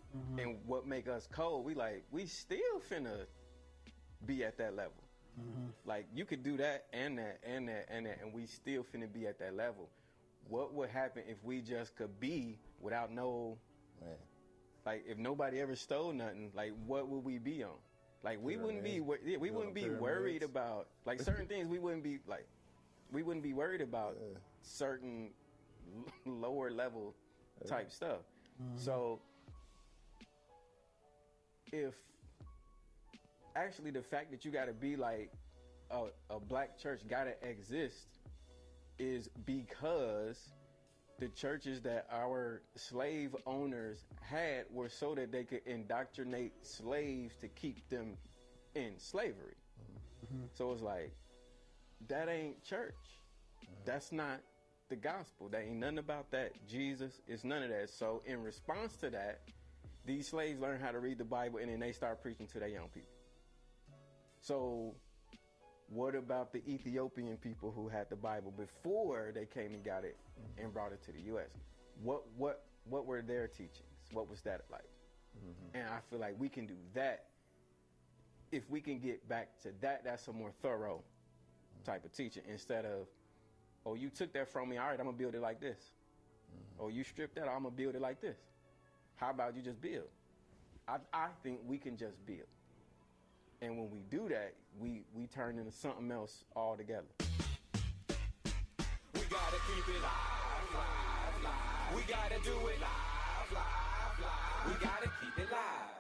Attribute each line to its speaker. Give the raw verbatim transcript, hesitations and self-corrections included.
Speaker 1: Mm-hmm.
Speaker 2: And what make us cold, we like, we still finna be at that level.
Speaker 1: Mm-hmm.
Speaker 2: Like, you could do that and that and that and that, and we still finna be at that level. What would happen if we just could be without no,
Speaker 3: Man.
Speaker 2: like, if nobody ever stole nothing, like, what would we be on? Like, we wouldn't be, wor- yeah, we wouldn't be worried about, like, certain things we wouldn't be, like, we wouldn't be worried about
Speaker 3: Yeah.
Speaker 2: certain lower level type
Speaker 3: Yeah.
Speaker 2: stuff.
Speaker 1: Mm-hmm.
Speaker 2: So, if actually the fact that you got to be like a, a black church got to exist is because the churches that our slave owners had were so that they could indoctrinate slaves to keep them in slavery.
Speaker 1: Mm-hmm.
Speaker 2: So it's like, that ain't church.
Speaker 3: Mm-hmm.
Speaker 2: That's not the gospel. That ain't nothing about that. Jesus is none of that. So in response to that, these slaves learn how to read the Bible and then they start preaching to their young people. So what about the Ethiopian people who had the Bible before they came and got it mm-hmm. and brought it to the U S? What what what were their teachings? What was that like? Mm-hmm. And I feel like we can do that. If we can get back to that, that's a more thorough type of teaching instead of, oh, you took that from me, all right, I'm gonna build it like this. Mm-hmm. Oh, you stripped that, I'm gonna build it like this. How about you just build? I, I think we can just build. And when we do that, we, we turn into something else altogether.
Speaker 4: We gotta keep it live, live, live. We gotta do it live, live, live. We gotta keep it live.